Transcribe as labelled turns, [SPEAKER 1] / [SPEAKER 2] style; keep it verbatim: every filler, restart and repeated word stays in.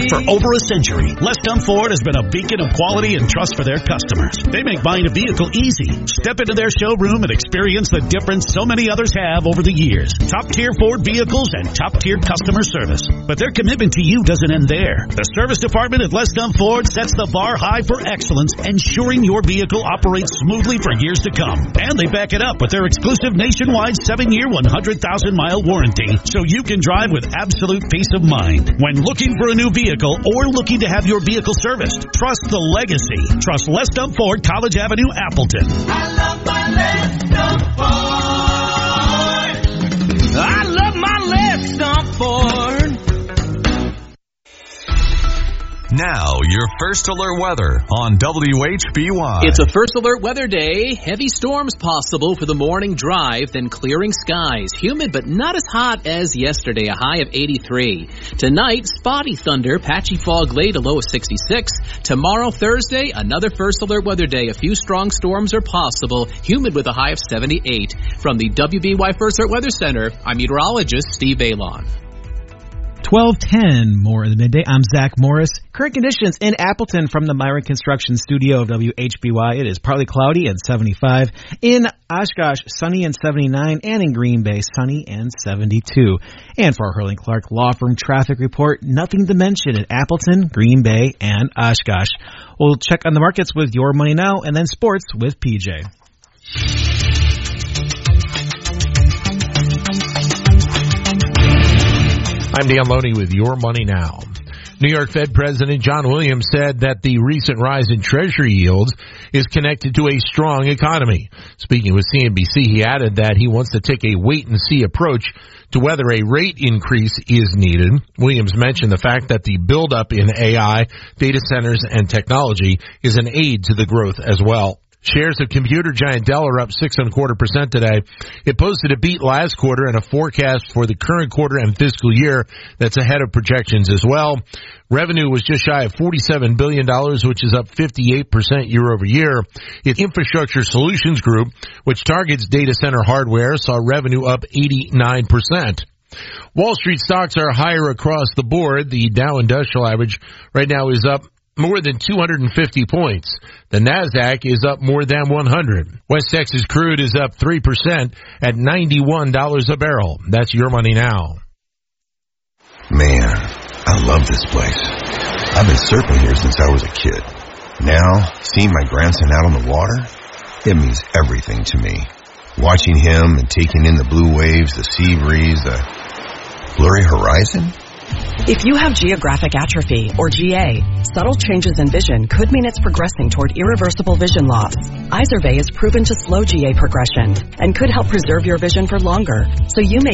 [SPEAKER 1] For over a century, Les Dumb Ford has been a beacon of quality and trust for their customers. They make buying a vehicle easy. Step into their showroom and experience the difference so many others have over the years. Top-tier Ford vehicles and top-tier customer service. But their commitment to you doesn't end there. The service department at Les Dumb Ford sets the bar high for excellence, ensuring your vehicle operates smoothly for years to come. And they back it up with their exclusive nationwide seven-year, one hundred thousand mile warranty, so you can drive with absolute peace of mind. When looking for a new vehicle or looking to have your vehicle serviced, trust the legacy. Trust Les Dumb Ford, College Avenue, Appleton.
[SPEAKER 2] I love my Les Dumb Ford. I love my Les Dumb Ford.
[SPEAKER 3] Now, your First Alert weather on W H B Y.
[SPEAKER 4] It's a First Alert weather day. Heavy storms possible for the morning drive, then clearing skies. Humid, but not as hot as yesterday, a high of eighty-three. Tonight, spotty thunder, patchy fog late, a low of sixty-six. Tomorrow, Thursday, another First Alert weather day. A few strong storms are possible. Humid with a high of seventy-eight. From the W B Y First Alert Weather Center, I'm meteorologist Steve Balon.
[SPEAKER 5] twelve ten, more in the midday. I'm Zach Morris. Current conditions in Appleton from the Myron Construction Studio of W H B Y. It is partly cloudy and seventy-five. In Oshkosh, sunny and seventy-nine. And in Green Bay, sunny and seventy-two. And for our Hurling Clark Law Firm traffic report, nothing to mention in Appleton, Green Bay, and Oshkosh. We'll check on the markets with Your Money Now and then sports with P J.
[SPEAKER 6] I'm Dan Loney with Your Money Now. New York Fed President John Williams said that the recent rise in Treasury yields is connected to a strong economy. Speaking with C N B C, he added that he wants to take a wait-and-see approach to whether a rate increase is needed. Williams mentioned the fact that the buildup in A I, data centers, and technology is an aid to the growth as well. Shares of computer giant Dell are up six and a quarter percent today. It posted a beat last quarter and a forecast for the current quarter and fiscal year that's ahead of projections as well. Revenue was just shy of forty-seven billion dollars, which is up fifty-eight percent year over year. Its Infrastructure Solutions Group, which targets data center hardware, saw revenue up eighty-nine percent. Wall Street stocks are higher across the board. The Dow Industrial Average right now is up more than two hundred fifty points. The NASDAQ is up more than one hundred. West Texas crude is up three percent at ninety-one dollars a barrel. That's Your Money Now.
[SPEAKER 7] Man, I love this place. I've been surfing here since I was a kid. Now, seeing my grandson out on the water, it means everything to me. Watching him and taking in the blue waves, the sea breeze, the blurry horizon.
[SPEAKER 8] If you have geographic atrophy, or G A, subtle changes in vision could mean it's progressing toward irreversible vision loss. Izervay is proven to slow G A progression and could help preserve your vision for longer, so you may